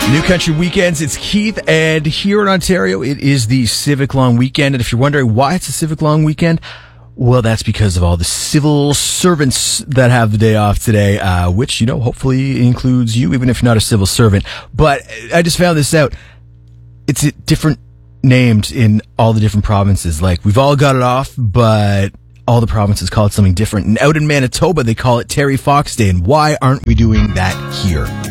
New Country Weekends, it's Keith, and here in Ontario, it is the Civic Long Weekend. And if you're wondering why it's a Civic Long Weekend, well, that's because of all the civil servants that have the day off today, which, hopefully includes you, even if you're not a civil servant. But I just found this out. It's different named in all the different provinces. Like, we've all got it off, but all the provinces call it something different. And out in Manitoba, they call it Terry Fox Day. And why aren't we doing that here?